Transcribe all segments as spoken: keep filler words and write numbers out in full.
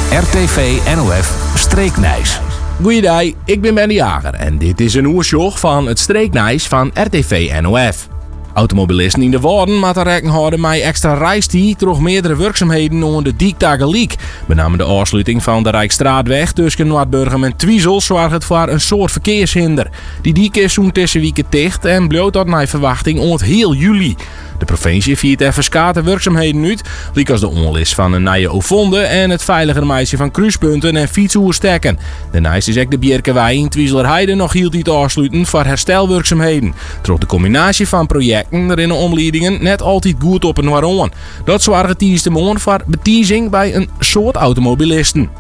R T V N O F Streeknijs. Goeiedag, ik ben Ben de Jager en dit is een oersjog van het Streeknijs van R T V N O F. Automobilisten in de Woorden moeten rekening houden met extra reistijd door meerdere werkzaamheden onder de dijk tegelijk. Met name de afsluiting van de Rijksstraatweg tussen Noordburgum en Twiesel zorgt het voor een soort verkeershinder. Die dijk is zo'n tussenweken dicht en bloot tot naar verwachting ont heel juli. De provincie viert even skate werkzaamheden uit, liek als de onlis van een nieuwe Ovonde en het veiliger meisje van kruispunten en fietsoerstekken. Daarnaast is ook de Bjerkewei in Twieselerheide nog hield iets afsluiten voor herstelwerkzaamheden. Trots de combinatie van projecten er in de omleidingen net altijd goed op en waarom. Dat zorgt tijdens de morgen voor betiezing bij een soort automobilisten.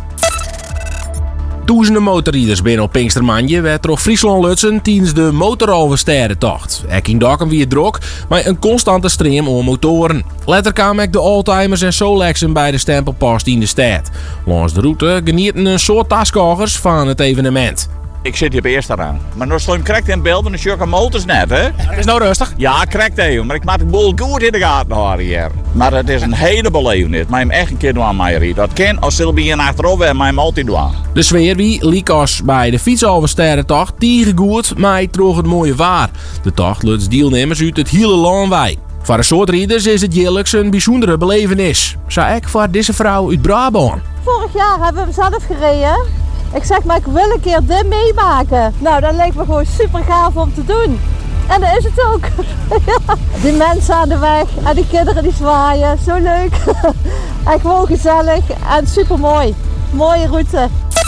Duizenden motorrieders binnen op Pinkstermanje werd door Friesland lutsen tijdens de Motoralversterrentocht. Ek in Dokkum wie het drok, maar een constante stream om motoren. Later kwamen ook de oldtimers en Solexen bij de stempelpost in de stad. Langs de route genieten een soort taskogers van het evenement. Ik zit hier op eerste rang. Maar nog slim krijgt in beeld en dan zie ik motors net, hè? Ja, het is nou rustig. Ja, krijgt even, maar ik maak het boel goed in de gaten houden hier. Maar het is een hele belevenis. Maar hem echt een keer doen aan mij rijden. Dat kan als Sylvie hier achterover en mij hem altijd doen. De sfeer wie liek als bij de fietsalversterrentocht tierengoed, maar droeg het mooie waar. De tocht lukt deelnemers uit het hele land bij. Voor de soort rieders is het jaarlijks een bijzondere belevenis. Zou ik voor deze vrouw uit Brabant. Vorig jaar hebben we hem zelf gereden. Ik zeg maar, ik wil een keer dit meemaken. Nou, dat lijkt me gewoon super gaaf om te doen. En dat is het ook. Ja. Die mensen aan de weg en die kinderen die zwaaien. Zo leuk. Echt gewoon gezellig en super mooi. Mooie route.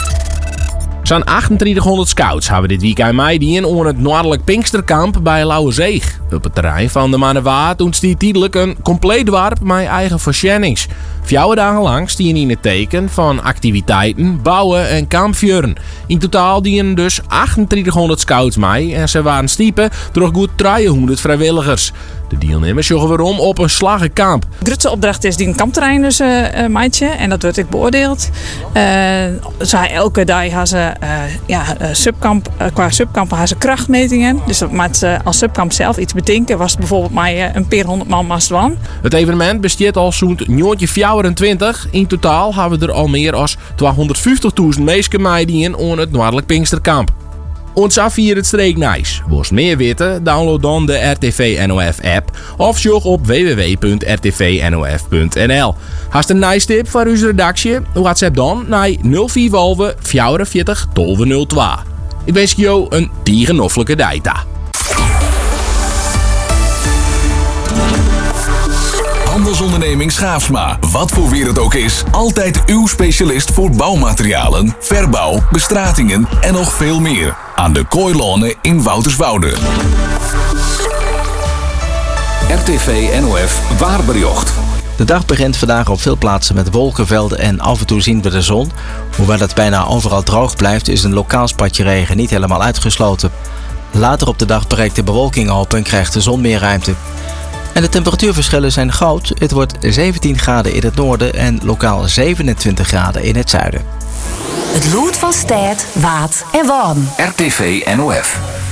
Zo'n achtentwintighonderd scouts hebben dit weekend meedien onder het Noordelijk Pinksterkamp bij Lauwerzeeg. Op het terrein van de Mannewaard ontstiet tijdelijk een compleet dorp met eigen verschennings. Vier dagen lang stien in het teken van activiteiten, bouwen en kampvuren. In totaal dienen dus achtentwintighonderd scouts mee en ze waren stiepen door goed tweehonderd vrijwilligers. De deelnemers joggen weer om op een slagenkamp. De grootste opdracht is die een kampterrein dus uh, maatje en dat wordt ik beoordeeld. Uh, zij elke dag hebben ze uh, ja, uh, subkamp, uh, qua subkampen hebben ze krachtmetingen. Dus dat maakt uh, als subkamp zelf iets bedenken. Was het bijvoorbeeld maar uh, een paar honderd man mast van. Het evenement bestaat al zo'n vierentwintig. In totaal hebben we er al meer dan tweehonderdvijftigduizend mensen meedien onder het Noordelijk Pinksterkamp. Ons afvier het Streeknijs. Wilt meer weten? Download dan de R T V N O F app of jog op w w w punt r t v n o f punt n l. Hast een nice tip voor onze redactie? WhatsApp dan naar nul vier vierenveertig twaalf nul twee. Ik wens je een tierennoffelijke data. Handelsonderneming Schaafsma. Wat voor weer het ook is, altijd uw specialist voor bouwmaterialen, verbouw, bestratingen en nog veel meer. Aan de Kooilonen in Wouterswoude. R T V N O F Waarbericht. De dag begint vandaag op veel plaatsen met wolkenvelden en af en toe zien we de zon. Hoewel het bijna overal droog blijft, is een lokaal spatje regen niet helemaal uitgesloten. Later op de dag breekt de bewolking open en krijgt de zon meer ruimte. En de temperatuurverschillen zijn groot. Het wordt zeventien graden in het noorden en lokaal zevenentwintig graden in het zuiden. Het lood van stad, waad en wadden. R T V N O F.